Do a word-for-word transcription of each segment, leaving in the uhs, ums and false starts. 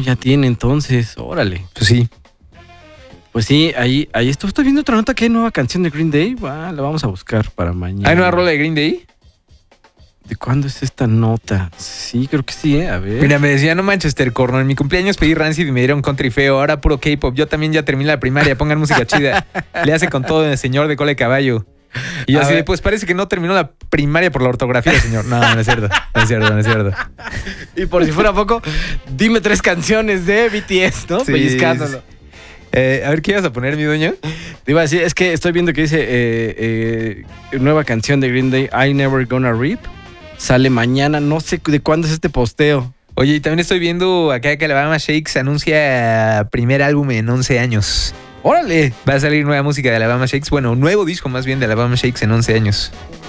ya tiene entonces, órale. Pues sí. Pues sí, ahí, ahí estoy, estoy viendo otra nota que hay nueva canción de Green Day. Ah, la vamos a buscar para mañana. ¿Hay nueva rola de Green Day? ¿De cuándo es esta nota? Sí, creo que sí, ¿eh? A ver. Mira, me decía, no Manchester Corno, en mi cumpleaños pedí Rancid y me dieron country feo, ahora puro K-pop, yo también ya terminé la primaria, pongan música chida. Le hace con todo el señor de cola de caballo. Y yo A así ver. de, pues parece que no terminó la primaria por la ortografía, señor. No, no es cierto, no es cierto, no es cierto. Y por si fuera poco, dime tres canciones de B T S, ¿no? Sí, Pellizcándolo. sí. Eh, a ver, ¿qué ibas a poner, mi dueño? Te iba a decir, es que estoy viendo que dice eh, eh, nueva canción de Green Day, I Never Gonna Rip. Sale mañana, no sé de cuándo es este posteo. Oye, y también estoy viendo acá que Alabama Shakes anuncia primer álbum en once años. ¡Órale! Va a salir nueva música de Alabama Shakes. Bueno, un nuevo disco más bien de Alabama Shakes en once años.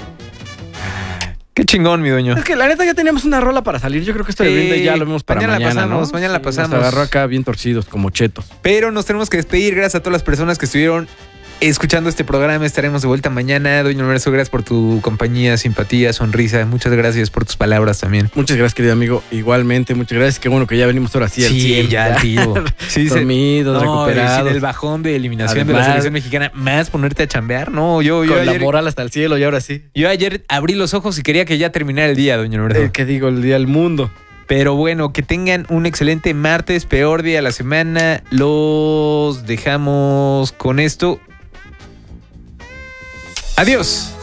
Qué chingón, mi dueño. Es que la neta ya teníamos una rola para salir. Yo creo que esto de Sí, Green Day ya lo vemos para mañana mañana, la pasamos, ¿no? mañana la Sí, pasamos. Nos agarró acá bien torcidos, como chetos. Pero nos tenemos que despedir. Gracias a todas las personas que estuvieron escuchando este programa. Estaremos de vuelta mañana. Doña Universo, gracias por tu compañía, simpatía, sonrisa. Muchas gracias por tus palabras también. Muchas gracias, querido amigo. Igualmente, muchas gracias. Qué bueno que ya venimos ahora sí al cien. ya, tío. Sí, se- Dormidos, no, recuperados. sin el bajón de eliminación de la Además- selección mexicana, más ponerte a chambear. No, yo, yo Con la ayer, moral hasta el cielo y ahora sí. yo ayer abrí los ojos y quería que ya terminara el día, doña Universo. Eh, ¿Qué digo? El día del mundo. Pero bueno, que tengan un excelente martes, peor día de la semana. Los dejamos con esto. Adiós.